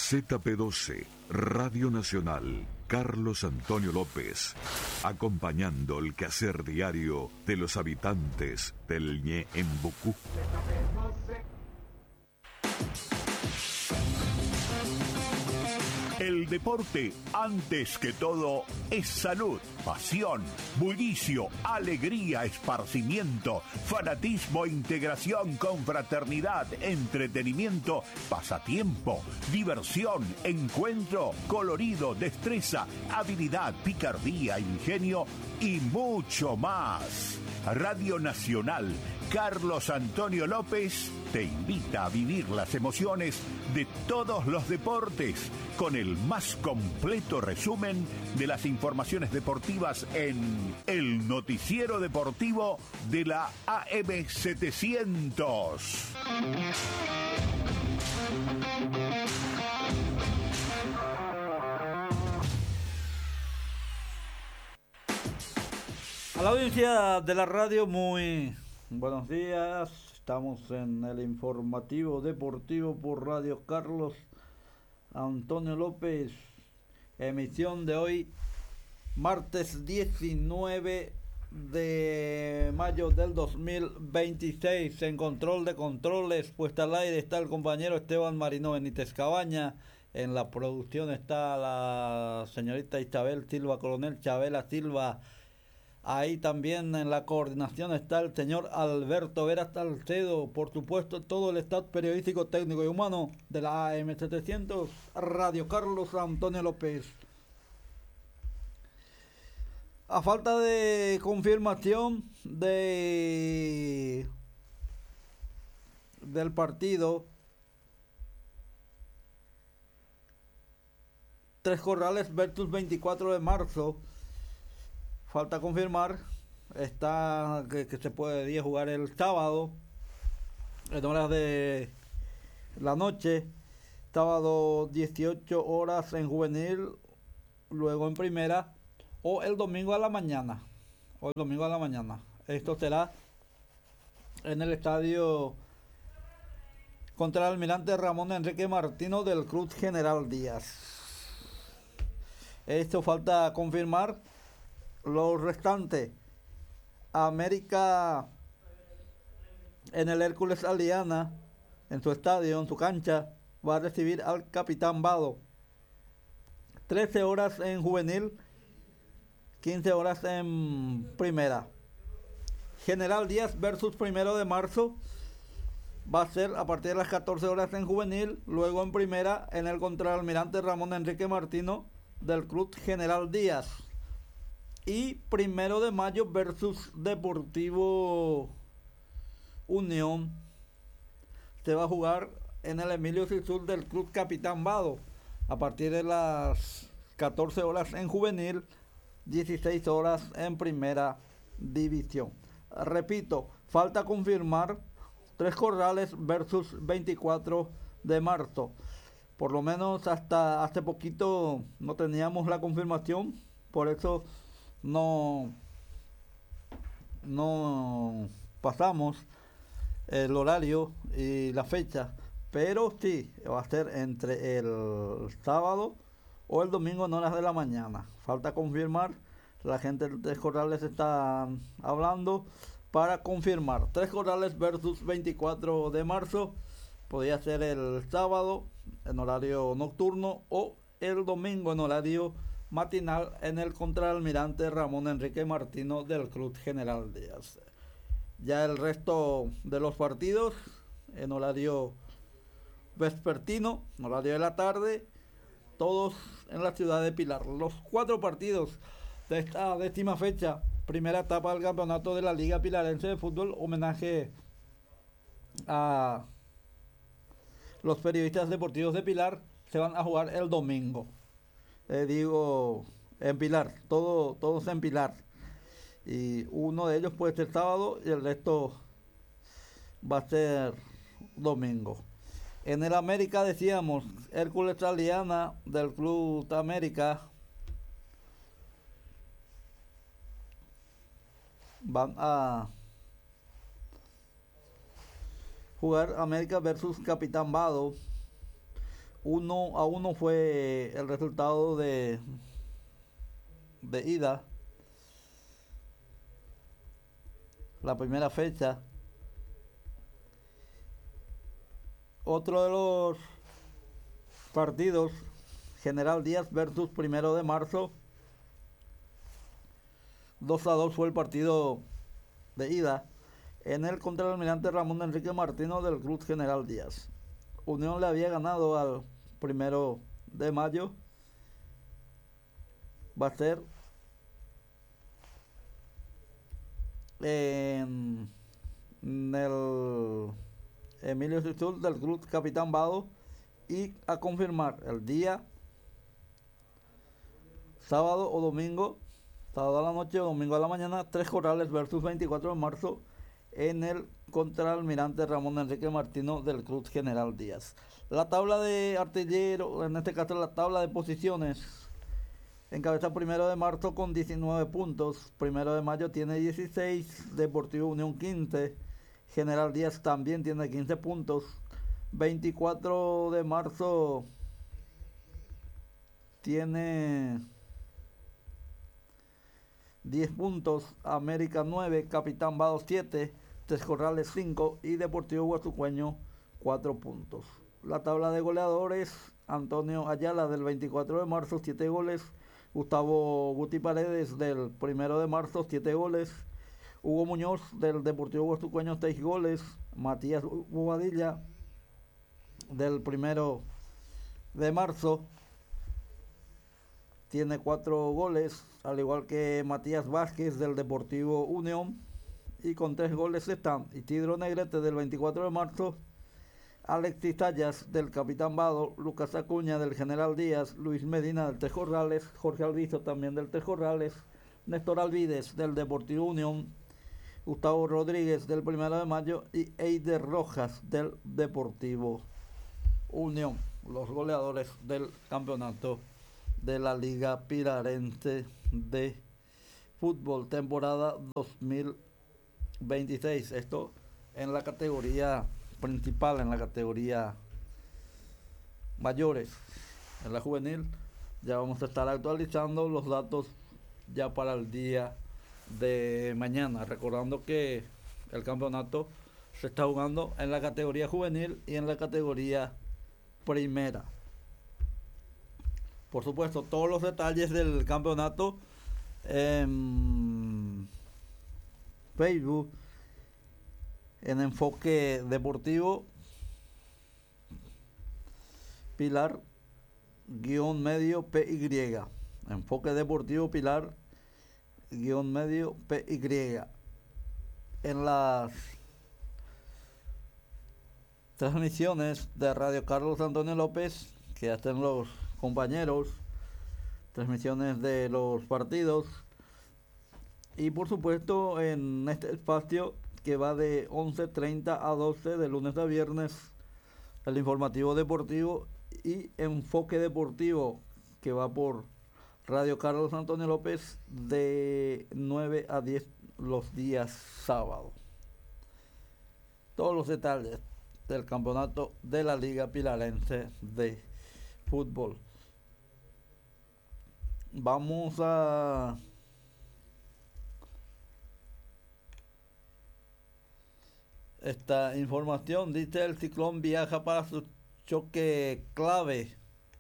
ZP12, Radio Nacional, Carlos Antonio López, acompañando el quehacer diario de los habitantes del Ñeembucú. El deporte, antes que todo, es salud, pasión, bullicio, alegría, esparcimiento, fanatismo, integración, confraternidad, entretenimiento, pasatiempo, diversión, encuentro, colorido, destreza, habilidad, picardía, ingenio y mucho más. Radio Nacional, Carlos Antonio López te invita a vivir las emociones de todos los deportes con el más completo resumen de las informaciones deportivas en el noticiero deportivo de la AM700. A la audiencia de la radio, muy buenos días. Estamos en el informativo deportivo por Radio Carlos Antonio López. Emisión de hoy, martes 19 de mayo del 2026. En control de controles, puesta al aire, está el compañero Esteban Marino Benítez Cabaña. En la producción está la señorita Isabel Silva, coronel Chabela Silva. Ahí también en la coordinación está el señor Alberto Vera Salcedo. Por supuesto, todo el staff periodístico, técnico y humano de la AM700, Radio Carlos Antonio López. A falta de confirmación del partido, Tres Corrales versus 24 de marzo, falta confirmar, está que se puede jugar el sábado, en horas de la noche, sábado 18 horas en juvenil, luego en primera, o el domingo a la mañana. Esto será en el estadio contra el almirante Ramón Enrique Martino del Club General Díaz. Esto falta confirmar. Lo restante, América en el Hércules Aliana, en su estadio, en su cancha, va a recibir al Capitán Vado. 13 horas en juvenil, 15 horas en primera. General Díaz versus 1 de marzo va a ser a partir de las 14 horas en juvenil, luego en primera en el contraalmirante Ramón Enrique Martino del Club General Díaz. Y 1 de mayo versus Deportivo Unión se va a jugar en el Emilio Sisul del Club Capitán Vado a partir de las 14 horas en juvenil, 16 horas en primera división. Repito, falta confirmar Tres Corrales versus 24 de marzo. Por lo menos hasta hace poquito no teníamos la confirmación, por eso no pasamos el horario y la fecha, pero sí va a ser entre el sábado o el domingo en horas de la mañana. Falta confirmar, la gente de Tres Corrales está hablando para confirmar. Tres Corrales versus 24 de marzo podría ser el sábado en horario nocturno o el domingo en horario matinal en el contraalmirante Ramón Enrique Martino del Club General Díaz. Ya el resto de los partidos en horario vespertino, en horario de la tarde, todos en la ciudad de Pilar. Los 4 partidos de esta 10ª fecha, primera etapa del campeonato de la Liga Pilarense de Fútbol, homenaje a los periodistas deportivos de Pilar, se van a jugar el domingo. En Pilar, todos en Pilar. Y uno de ellos puede ser sábado y el resto va a ser domingo. En el América decíamos, Hércules Aliana del Club América van a jugar América versus Capitán Vado. 1-1 fue el resultado de ida, la primera fecha. Otro de los partidos, General Díaz versus 1 de marzo, 2-2 fue el partido de ida en el contra el almirante Ramón Enrique Martino del Club General Díaz. Unión le había ganado al 1 de mayo. Va a ser en el Emilio Sisul del Club Capitán Vado, y a confirmar el día sábado o domingo, sábado a la noche o domingo a la mañana, Tres Corrales versus 24 de marzo en el contra almirante Ramón Enrique Martino del Club General Díaz. La tabla de artillero, en este caso la tabla de posiciones, encabeza 1 de marzo con 19 puntos, 1 de mayo tiene 16, Deportivo Unión 15, General Díaz también tiene 15 puntos, 24 de marzo tiene 10 puntos, América 9, Capitán Vado 7, Tres Corrales 5 y Deportivo Guasucueño 4 puntos. La tabla de goleadores, Antonio Ayala del 24 de marzo 7 goles, Gustavo Guti Paredes del 1 de marzo 7 goles, Hugo Muñoz del Deportivo Guasucueño 6 goles, Matías Bobadilla del 1 de marzo tiene 4 goles, al igual que Matías Vázquez del Deportivo Unión, y con 3 goles están Isidro Negrete del 24 de marzo, Alexis Tallas del Capitán Vado, Lucas Acuña del General Díaz, Luis Medina del Tres Corrales, Jorge Alviso también del Tres Corrales, Néstor Alvides del Deportivo Unión, Gustavo Rodríguez del 1 de mayo y Eider Rojas del Deportivo Unión, los goleadores del campeonato de la Liga Pilarense de Fútbol, temporada 2026. Esto en la categoría principal, en la categoría mayores. En la juvenil ya vamos a estar actualizando los datos ya para el día de mañana, recordando que el campeonato se está jugando en la categoría juvenil y en la categoría primera. Por supuesto, todos los detalles del campeonato en Facebook, en Enfoque Deportivo Pilar _medio PY. Enfoque Deportivo Pilar _medio PY. En las transmisiones de Radio Carlos Antonio López que hacen los compañeros, transmisiones de los partidos, y por supuesto en este espacio que va de 11:30 a 12 de lunes a viernes, el informativo deportivo y Enfoque Deportivo, que va por Radio Carlos Antonio López de 9 a 10 los días sábados. Todos los detalles del campeonato de la Liga Pilarense de Fútbol. Vamos a esta información. Dice: el Ciclón viaja para su choque clave.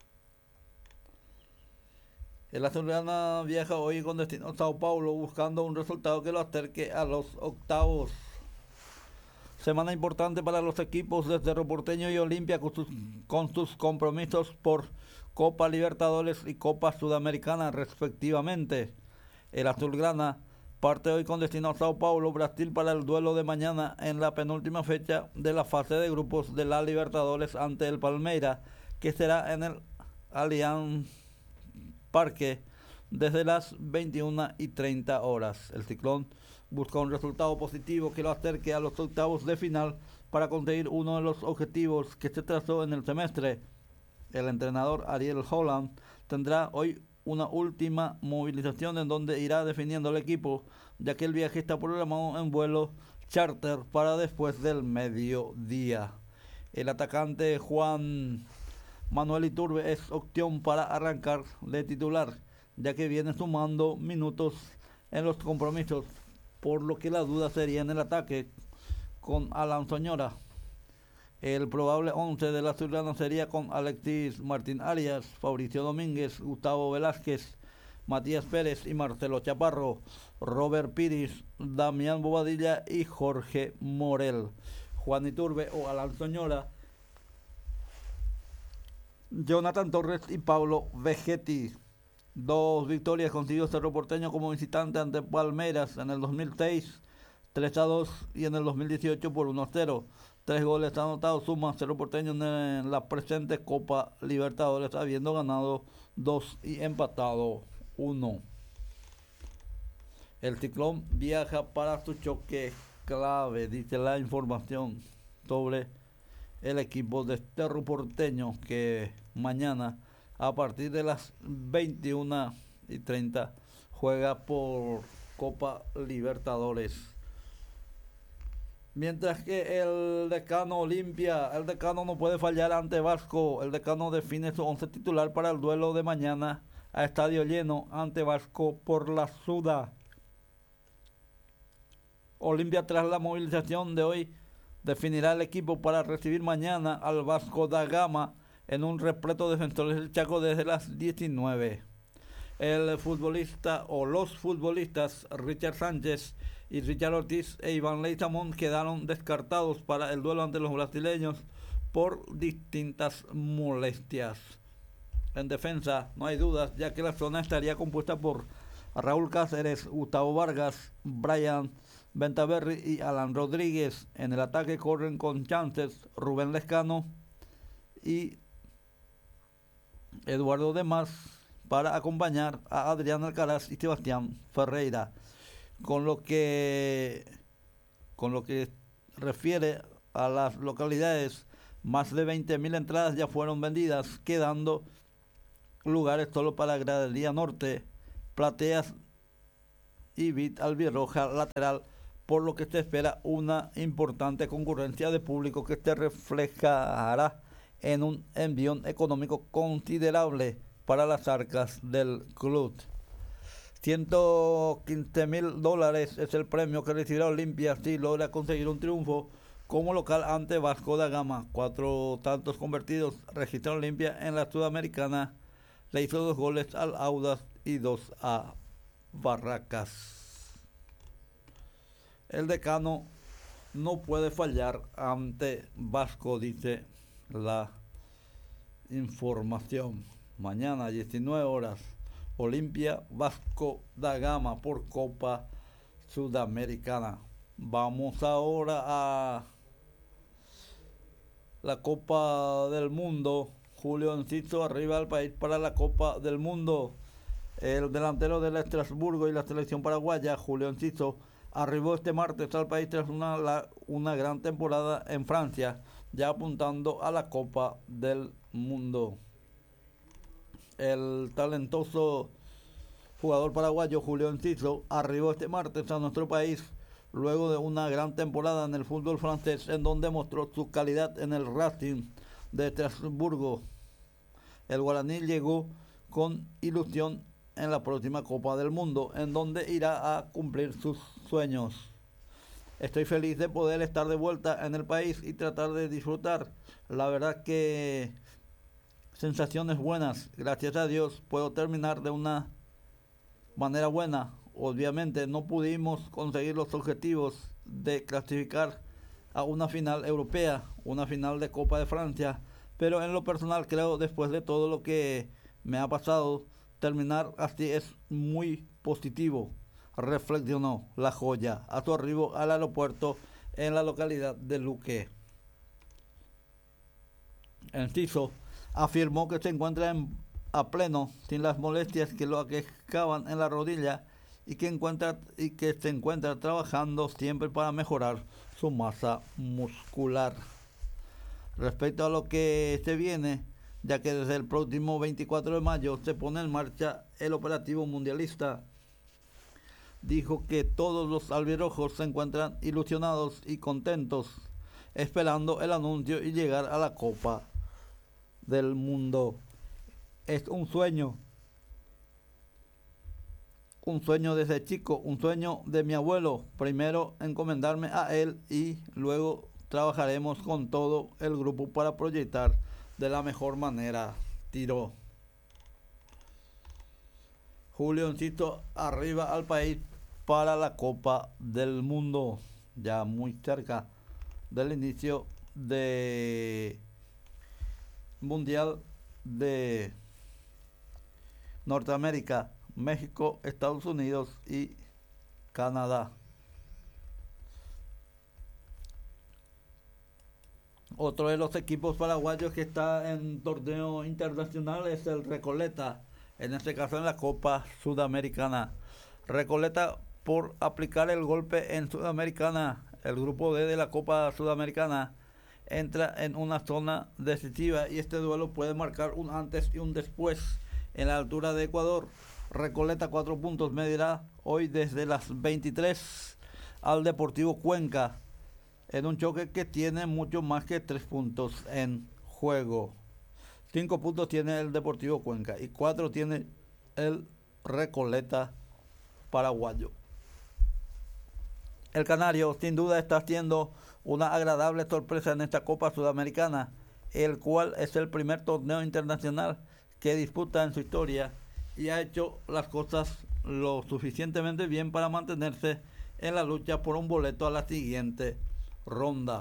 El azulgrana viaja hoy con destino a Sao Paulo, buscando un resultado que lo acerque a los octavos. Semana importante para los equipos de Cerro Porteño y Olimpia con sus compromisos por Copa Libertadores y Copa Sudamericana respectivamente. El azulgrana parte hoy con destino a Sao Paulo, Brasil, para el duelo de mañana en la penúltima fecha de la fase de grupos de la Libertadores ante el Palmeiras, que será en el Allianz Parque desde las 21:30 horas. El Ciclón busca un resultado positivo que lo acerque a los octavos de final para conseguir uno de los objetivos que se trazó en el semestre. El entrenador Ariel Holland tendrá hoy una última movilización en donde irá definiendo el equipo, ya que el viaje está programado en vuelo charter para después del mediodía. El atacante Juan Manuel Iturbe es opción para arrancar de titular, ya que viene sumando minutos en los compromisos, por lo que la duda sería en el ataque con Alan Soñora. El probable 11 de la Azulgrana sería con Alexis Martín Arias, Fabricio Domínguez, Gustavo Velázquez, Matías Pérez y Marcelo Chaparro, Robert Piris, Damián Bobadilla y Jorge Morel. Juan Iturbe o Alan Soñora, Jonathan Torres y Pablo Vegetti. 2 victorias consiguió Cerro Porteño como visitante ante Palmeiras en el 2006, 3-2, y en el 2018 por 1-0. 3 goles anotados suma Cerro Porteño en la presente Copa Libertadores, habiendo ganado 2 y empatado 1. El Ciclón viaja para su choque clave, dice la información sobre el equipo de Cerro Porteño, que mañana a partir de las 21:30 juega por Copa Libertadores. Mientras que el Decano Olimpia, el Decano no puede fallar ante Vasco. El Decano define su 11 titular para el duelo de mañana a estadio lleno ante Vasco por la Suda. Olimpia, tras la movilización de hoy, definirá el equipo para recibir mañana al Vasco da Gama en un repleto de defensores del Chaco desde las 19. El futbolista o los futbolistas Richard Sánchez y Richard Ortiz e Iván Leizamón quedaron descartados para el duelo ante los brasileños por distintas molestias. En defensa no hay dudas, ya que la zona estaría compuesta por Raúl Cáceres, Gustavo Vargas, Brian Ventaverri y Alan Rodríguez. En el ataque corren con chances Rubén Lescano y Eduardo Demás para acompañar a Adrián Alcaraz y Sebastián Ferreira. Con lo que refiere a las localidades, más de 20.000 entradas ya fueron vendidas, quedando lugares solo para gradería norte, plateas y bit albirroja lateral, por lo que se espera una importante concurrencia de público que se reflejará en un envión económico considerable para las arcas del club. $115,000 es el premio que recibirá Olimpia si logra conseguir un triunfo como local ante Vasco da Gama. 4 tantos convertidos registró Olimpia en la Sudamericana. Le hizo 2 goles al Audax y 2 a Barracas. El Decano no puede fallar ante Vasco, dice la información. Mañana 19 horas. Olimpia Vasco da Gama por Copa Sudamericana. Vamos ahora a la Copa del Mundo. Julio Enciso arriba al país para la Copa del Mundo. El delantero del Estrasburgo y la selección paraguaya, Julio Enciso, arribó este martes al país tras una gran temporada en Francia, ya apuntando a la Copa del Mundo. El talentoso jugador paraguayo Julio Enciso arribó este martes a nuestro país luego de una gran temporada en el fútbol francés, en donde mostró su calidad en el Racing de Estrasburgo. El guaraní llegó con ilusión en la próxima Copa del Mundo, en donde irá a cumplir sus sueños. Estoy feliz de poder estar de vuelta en el país y tratar de disfrutar. La verdad que sensaciones buenas, gracias a Dios puedo terminar de una manera buena. Obviamente no pudimos conseguir los objetivos de clasificar a una final europea, una final de Copa de Francia, pero en lo personal creo, después de todo lo que me ha pasado, terminar así es muy positivo, reflexionó la joya a su arribo al aeropuerto en la localidad de Luque. Enciso afirmó que se encuentra a pleno, sin las molestias que lo aquejaban en la rodilla, y que se encuentra trabajando siempre para mejorar su masa muscular. Respecto a lo que se viene, ya que desde el próximo 24 de mayo se pone en marcha el operativo mundialista, dijo que todos los albirrojos se encuentran ilusionados y contentos, esperando el anuncio y llegar a la Copa del mundo. Es un sueño desde chico, un sueño de mi abuelo. Primero encomendarme a él y luego trabajaremos con todo el grupo para proyectar de la mejor manera. Tiró. Julioncito arriba al país para la Copa del Mundo, ya muy cerca del inicio de Mundial de Norteamérica, México, Estados Unidos y Canadá. Otro de los equipos paraguayos que está en torneo internacional es el Recoleta, en este caso en la Copa Sudamericana. Recoleta, por aplicar el golpe en Sudamericana, el grupo D de la Copa Sudamericana, entra en una zona decisiva y este duelo puede marcar un antes y un después en la altura de Ecuador. Recoleta 4 puntos medirá hoy desde las 23 al Deportivo Cuenca, en un choque que tiene mucho más que 3 puntos en juego. 5 puntos tiene el Deportivo Cuenca y 4 tiene el Recoleta paraguayo. El Canario sin duda está haciendo una agradable sorpresa en esta Copa Sudamericana, el cual es el primer torneo internacional que disputa en su historia y ha hecho las cosas lo suficientemente bien para mantenerse en la lucha por un boleto a la siguiente ronda.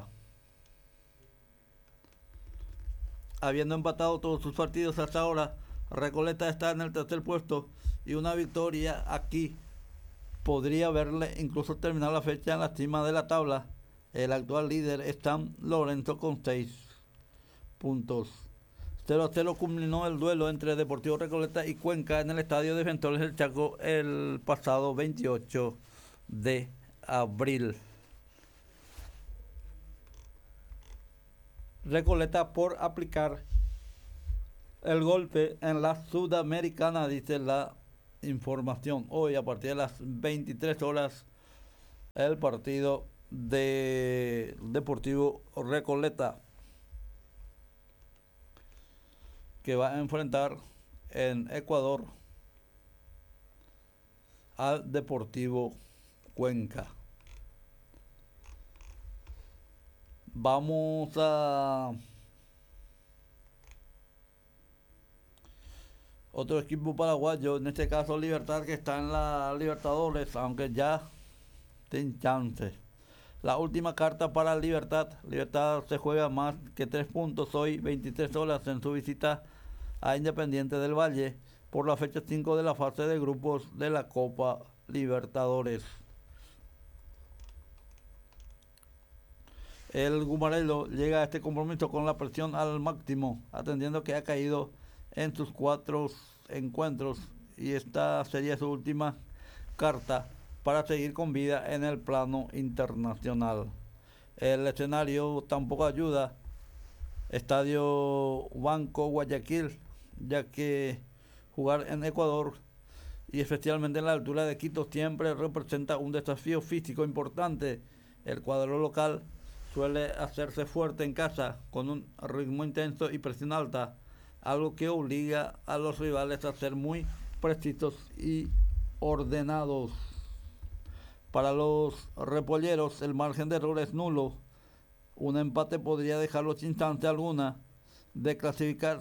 Habiendo empatado todos sus partidos hasta ahora, Recoleta está en el tercer puesto y una victoria aquí podría verle incluso terminar la fecha en la cima de la tabla. El actual líder es San Lorenzo con 6 puntos. 0-0 culminó el duelo entre Deportivo Recoleta y Cuenca en el Estadio Defensores del Chaco el pasado 28 de abril. Recoleta por aplicar el golpe en la Sudamericana, dice la información. Hoy a partir de las 23 horas el partido de Deportivo Recoleta, que va a enfrentar en Ecuador al Deportivo Cuenca. Vamos a otro equipo paraguayo, en este caso Libertad, que está en la Libertadores, aunque ya sin chance. La última carta para Libertad. Libertad se juega más que 3 puntos hoy, 23 horas, en su visita a Independiente del Valle por la fecha 5 de la fase de grupos de la Copa Libertadores. El Gumarelo llega a este compromiso con la presión al máximo, atendiendo que ha caído en sus 4 encuentros y esta sería su última carta para seguir con vida en el plano internacional. El escenario tampoco ayuda. Estadio Banco Guayaquil, ya que jugar en Ecuador y especialmente en la altura de Quito siempre representa un desafío físico importante. El cuadro local suele hacerse fuerte en casa con un ritmo intenso y presión alta, algo que obliga a los rivales a ser muy precisos y ordenados. Para los repolleros el margen de error es nulo. Un empate podría dejarlos sin chance alguna de clasificar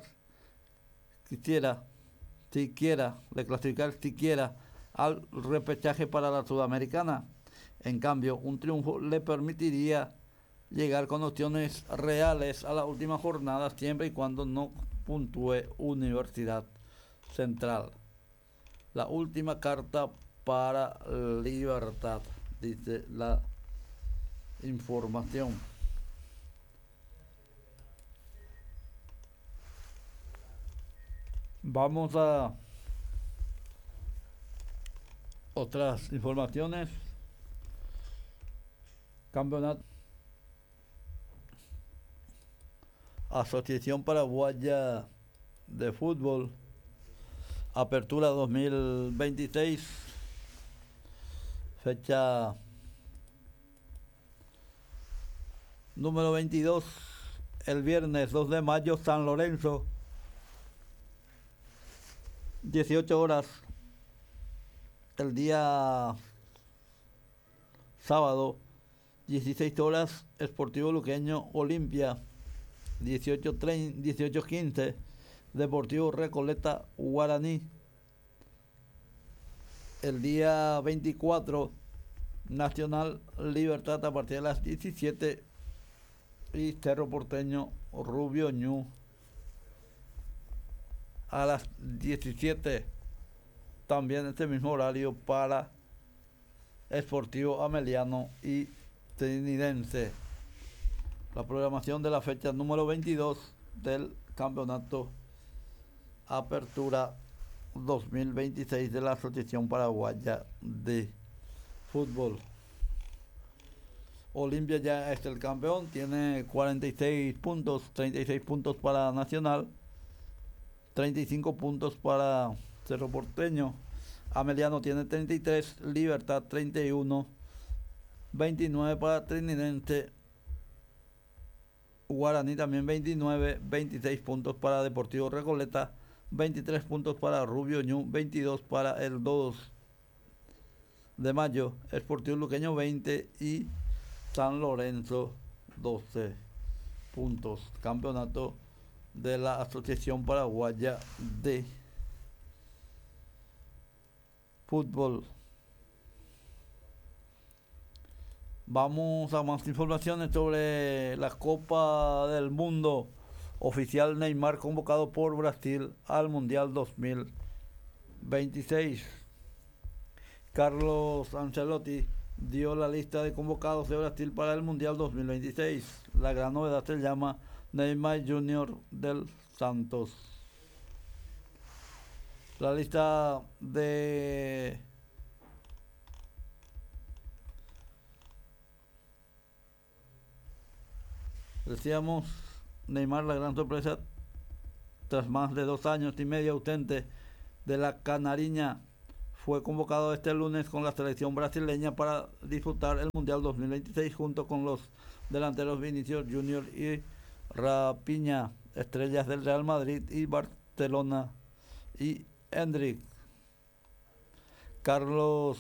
siquiera al repechaje para la Sudamericana. En cambio, un triunfo le permitiría llegar con opciones reales a la última jornada, siempre y cuando no puntúe Universidad Central. La última carta para Libertad, dice la información. Vamos a otras informaciones. Campeonato. Asociación Paraguaya de Fútbol, Apertura 2026, fecha número 22, el viernes 2 de mayo, San Lorenzo 18 horas el día sábado, 16 horas, Sportivo Luqueño Olimpia, 18:15, Deportivo Recoleta Guaraní. El día 24, Nacional Libertad a partir de las 17 y Cerro Porteño Rubio Ñu a las 17. También este mismo horario para Sportivo Ameliano y Trinidense. La programación de la fecha número 22 del Campeonato Apertura 2026 de la Asociación Paraguaya de Fútbol. Olimpia ya es el campeón, tiene 46 puntos, 36 puntos para Nacional, 35 puntos para Cerro Porteño. Ameliano tiene 33, Libertad 31, 29 para Trinidense, Guaraní también 29, 26 puntos para Deportivo Recoleta, 23 puntos para Rubio Ñu, 22 para el 2 de mayo, Sportivo Luqueño 20 y San Lorenzo 12 puntos. Campeonato de la Asociación Paraguaya de Fútbol. Vamos a más informaciones sobre la Copa del Mundo. Oficial Neymar convocado por Brasil al Mundial 2026. Carlos Ancelotti dio la lista de convocados de Brasil para el Mundial 2026. La gran novedad se llama Neymar Jr. del Santos. La lista de decíamos Neymar, la gran sorpresa tras más de 2 años y medio ausente de la Canariña, fue convocado este lunes con la selección brasileña para disputar el Mundial 2026 junto con los delanteros Vinicius Junior y Rafinha, estrellas del Real Madrid y Barcelona, y Endrick. Carlos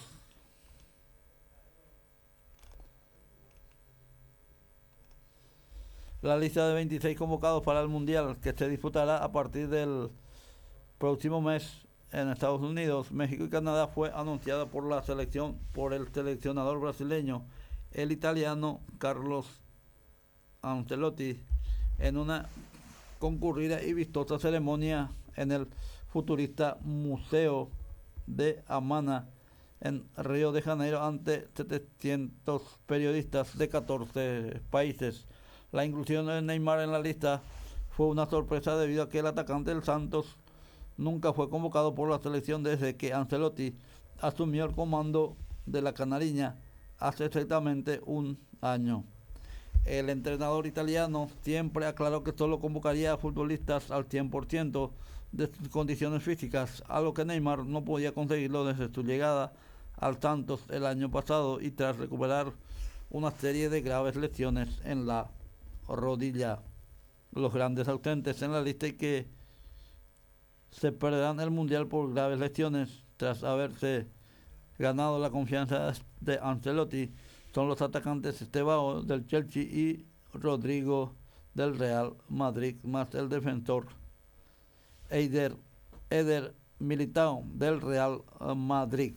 La lista de 26 convocados para el Mundial, que se disputará a partir del próximo mes en Estados Unidos, México y Canadá, fue anunciada por el seleccionador brasileño, el italiano Carlos Ancelotti, en una concurrida y vistosa ceremonia en el futurista Museo de Amana en Río de Janeiro ante 700 periodistas de 14 países. La inclusión de Neymar en la lista fue una sorpresa debido a que el atacante del Santos nunca fue convocado por la selección desde que Ancelotti asumió el comando de la Canariña hace exactamente un año. El entrenador italiano siempre aclaró que solo convocaría a futbolistas al 100% de sus condiciones físicas, algo que Neymar no podía conseguirlo desde su llegada al Santos el año pasado y tras recuperar una serie de graves lesiones en la rodilla. Los grandes ausentes en la lista y que se perderán el Mundial por graves lesiones tras haberse ganado la confianza de Ancelotti son los atacantes Estevao del Chelsea y Rodrigo del Real Madrid, más el defensor Eder Militao del Real Madrid.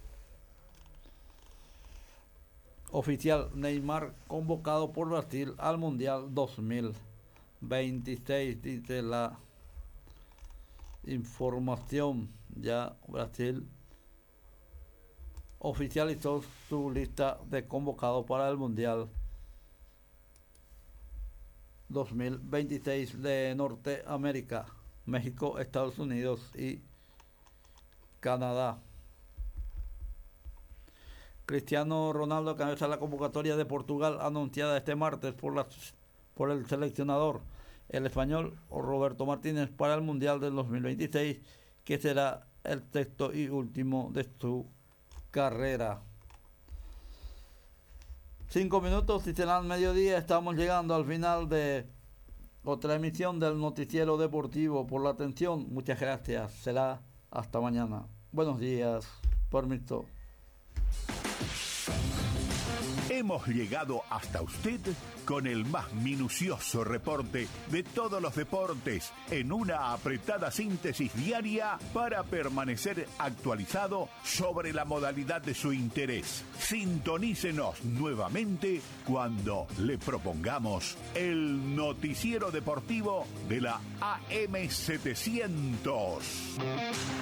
Oficial, Neymar convocado por Brasil al Mundial 2026, dice la información. Ya Brasil oficializó su lista de convocados para el Mundial 2026 de Norteamérica, México, Estados Unidos y Canadá. Cristiano Ronaldo cabeza la convocatoria de Portugal anunciada este martes por el seleccionador, el español Roberto Martínez, para el Mundial del 2026, que será el sexto y último de su carrera. 5 minutos y será el mediodía. Estamos llegando al final de otra emisión del noticiero deportivo. Por la atención, muchas gracias. Será Hasta mañana. Buenos días, Permiso. Hemos llegado hasta usted con el más minucioso reporte de todos los deportes en una apretada síntesis diaria para permanecer actualizado sobre la modalidad de su interés. Sintonícenos nuevamente cuando le propongamos el noticiero deportivo de la AM700.